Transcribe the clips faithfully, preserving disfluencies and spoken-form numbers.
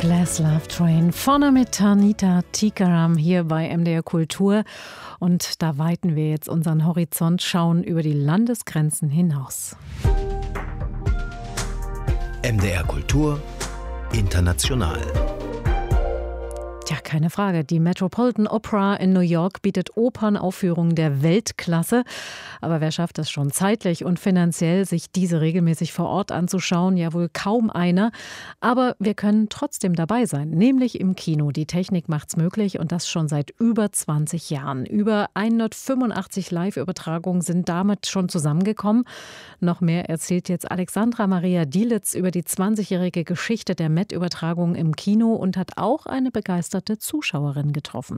Glass Love Train. Vorne mit Tanita Tikaram hier bei M D R Kultur. Und da weiten wir jetzt unseren Horizont, schauen über die Landesgrenzen hinaus. M D R Kultur international. Tja, keine Frage. Die Metropolitan Opera in New York bietet Opernaufführungen der Weltklasse. Aber wer schafft es schon zeitlich und finanziell, sich diese regelmäßig vor Ort anzuschauen? Ja, wohl kaum einer. Aber wir können trotzdem dabei sein, nämlich im Kino. Die Technik macht's möglich und das schon seit über zwanzig Jahren. Über hundertfünfundachtzig Live-Übertragungen sind damit schon zusammengekommen. Noch mehr erzählt jetzt Alexandra Maria Dielitz über die zwanzigjährige Geschichte der Met-Übertragung im Kino und hat auch eine begeisterte Zuschauerin getroffen.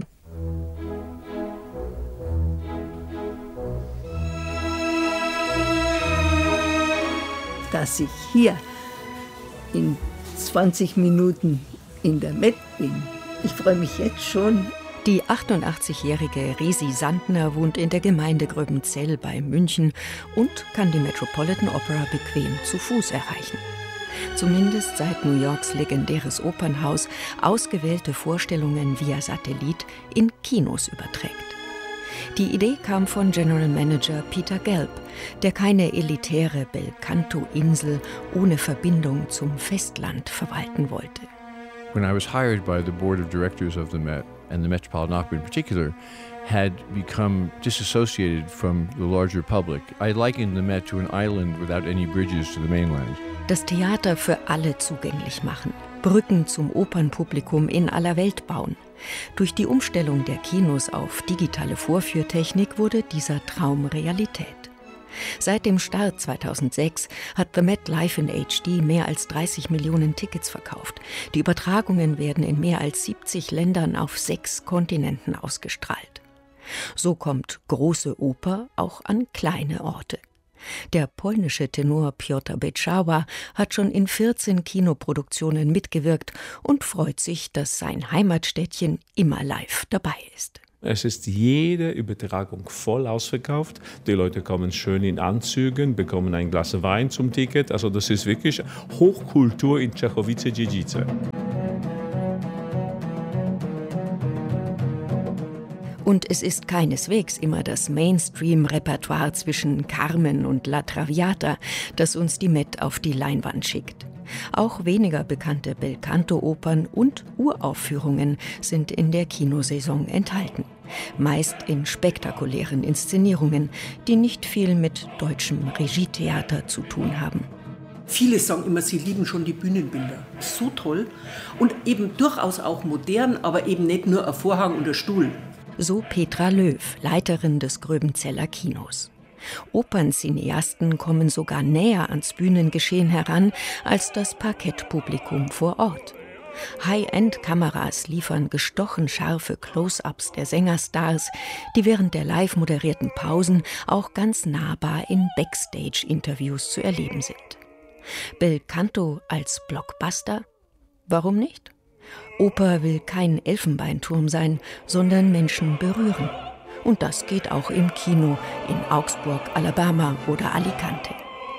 Dass ich hier in zwanzig Minuten in der Met bin, ich freue mich jetzt schon. Die achtundachtzigjährige Resi Sandner wohnt in der Gemeinde Gröbenzell bei München und kann die Metropolitan Opera bequem zu Fuß erreichen. Zumindest seit New Yorks legendäres Opernhaus ausgewählte Vorstellungen via Satellit in Kinos überträgt. Die Idee kam von General Manager Peter Gelb, der keine elitäre Belcanto-Insel ohne Verbindung zum Festland verwalten wollte. When I was hired by the board of directors of the Met, and the Metropolitan Opera in particular, had become disassociated from the larger public. I likened the Met to an island without any bridges to the mainland. Das Theater für alle zugänglich machen, Brücken zum Opernpublikum in aller Welt bauen. Durch die Umstellung der Kinos auf digitale Vorführtechnik wurde dieser Traum Realität. Seit dem Start zweitausendsechs hat The Met Live in H D mehr als dreißig Millionen Tickets verkauft. Die Übertragungen werden in mehr als siebzig Ländern auf sechs Kontinenten ausgestrahlt. So kommt große Oper auch an kleine Orte. Der polnische Tenor Piotr Beczała hat schon in vierzehn Kinoproduktionen mitgewirkt und freut sich, dass sein Heimatstädtchen immer live dabei ist. Es ist jede Übertragung voll ausverkauft. Die Leute kommen schön in Anzügen, bekommen ein Glas Wein zum Ticket. Also das ist wirklich Hochkultur in Czechowice-Dziedzice. Und es ist keineswegs immer das Mainstream-Repertoire zwischen Carmen und La Traviata, das uns die Met auf die Leinwand schickt. Auch weniger bekannte Belcanto-Opern und Uraufführungen sind in der Kinosaison enthalten. Meist in spektakulären Inszenierungen, die nicht viel mit deutschem Regietheater zu tun haben. Viele sagen immer, sie lieben schon die Bühnenbilder. So toll und eben durchaus auch modern, aber eben nicht nur ein Vorhang und ein Stuhl. So Petra Löw, Leiterin des Gröbenzeller Kinos. Operncineasten kommen sogar näher ans Bühnengeschehen heran als das Parkettpublikum vor Ort. High-End-Kameras liefern gestochen scharfe Close-ups der Sängerstars, die während der live moderierten Pausen auch ganz nahbar in Backstage-Interviews zu erleben sind. Belcanto als Blockbuster? Warum nicht? Oper will kein Elfenbeinturm sein, sondern Menschen berühren. Und das geht auch im Kino in Augsburg, Alabama oder Alicante.